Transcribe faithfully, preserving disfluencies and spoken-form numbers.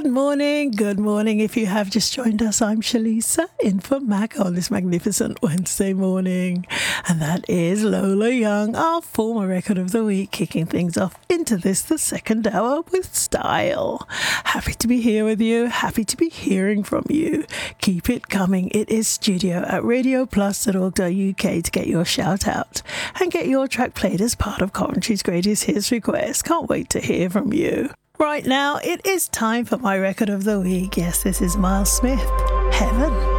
Good morning, good morning. If you have just joined us, I'm Shalisa in for Mac on this magnificent Wednesday morning. And that is Lola Young, our former record of the week, kicking things off into this, the second hour with style. Happy to be here with you, happy to be hearing from you. Keep it coming. It is studio at radio plus dot org dot U K to get your shout out and get your track played as part of Coventry's Greatest Hits request. Can't wait to hear from you. Right now, it is time for my record of the week. Yes, this is Miles Smith, Heaven.